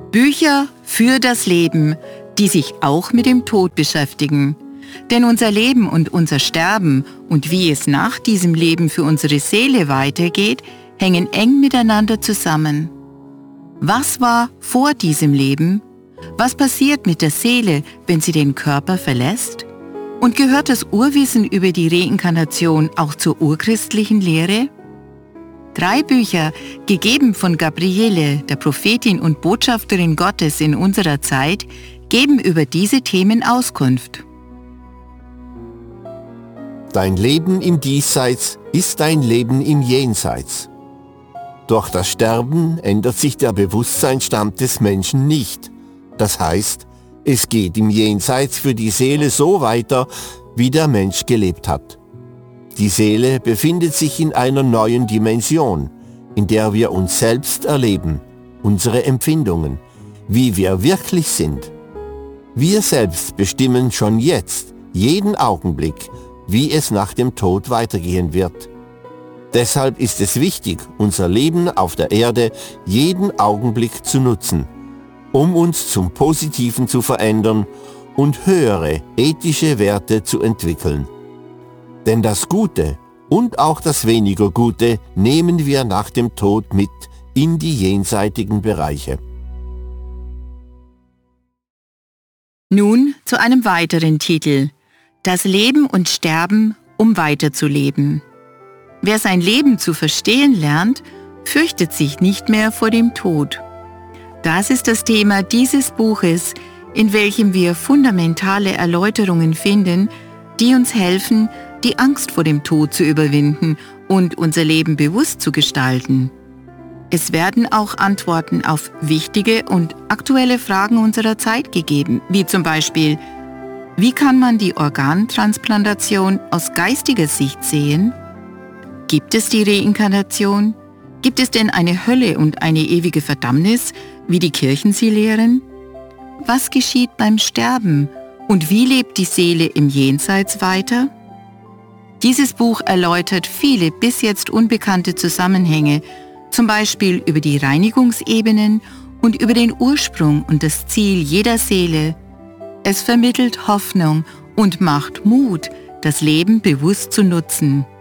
Bücher für das Leben, die sich auch mit dem Tod beschäftigen. Denn unser Leben und unser Sterben und wie es nach diesem Leben für unsere Seele weitergeht, hängen eng miteinander zusammen. Was war vor diesem Leben? Was passiert mit der Seele, wenn sie den Körper verlässt? Und gehört das Urwissen über die Reinkarnation auch zur urchristlichen Lehre? 3 Bücher, gegeben von Gabriele, der Prophetin und Botschafterin Gottes in unserer Zeit, geben über diese Themen Auskunft. Dein Leben im Diesseits ist dein Leben im Jenseits. Durch das Sterben ändert sich der Bewusstseinsstand des Menschen nicht. Das heißt, es geht im Jenseits für die Seele so weiter, wie der Mensch gelebt hat. Die Seele befindet sich in einer neuen Dimension, in der wir uns selbst erleben, unsere Empfindungen, wie wir wirklich sind. Wir selbst bestimmen schon jetzt, jeden Augenblick, wie es nach dem Tod weitergehen wird. Deshalb ist es wichtig, unser Leben auf der Erde jeden Augenblick zu nutzen, um uns zum Positiven zu verändern und höhere ethische Werte zu entwickeln. Denn das Gute und auch das weniger Gute nehmen wir nach dem Tod mit in die jenseitigen Bereiche. Nun zu einem weiteren Titel: Das Leben und Sterben, um weiterzuleben. Wer sein Leben zu verstehen lernt, fürchtet sich nicht mehr vor dem Tod. Das ist das Thema dieses Buches, in welchem wir fundamentale Erläuterungen finden, die uns helfen, die Angst vor dem Tod zu überwinden und unser Leben bewusst zu gestalten. Es werden auch Antworten auf wichtige und aktuelle Fragen unserer Zeit gegeben, wie zum Beispiel: Wie kann man die Organtransplantation aus geistiger Sicht sehen? Gibt es die Reinkarnation? Gibt es denn eine Hölle und eine ewige Verdammnis, wie die Kirchen sie lehren? Was geschieht beim Sterben und wie lebt die Seele im Jenseits weiter? Dieses Buch erläutert viele bis jetzt unbekannte Zusammenhänge, zum Beispiel über die Reinigungsebenen und über den Ursprung und das Ziel jeder Seele. Es vermittelt Hoffnung und macht Mut, das Leben bewusst zu nutzen.